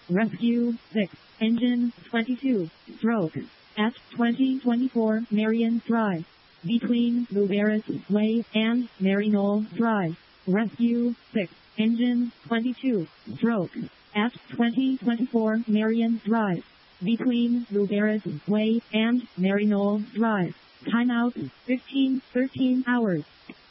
Rescue 6, Engine 22, stroke, at 2024 Marion Drive, between Louveris Way and Maryknoll Drive. Rescue 6, Engine 22, stroke, at 2024 Marion Drive, between Louveris Way and Maryknoll Drive. Timeout 15:13 hours.